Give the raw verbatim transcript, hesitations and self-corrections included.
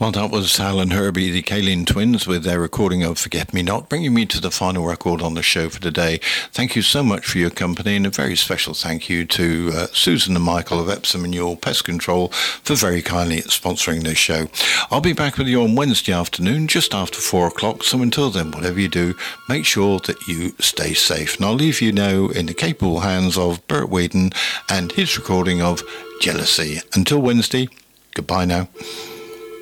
Well, that was Hal and Herbie, the Kalin Twins, with their recording of Forget Me Not, bringing me to the final record on the show for today. Thank you so much for your company, and a very special thank you to uh, Susan and Michael of Epsom and Your Pest Control for very kindly sponsoring this show. I'll be back with you on Wednesday afternoon, just after four o'clock, so until then, whatever you do, make sure that you stay safe. And I'll leave you now in the capable hands of Bert Whedon and his recording of Jealousy. Until Wednesday, goodbye now.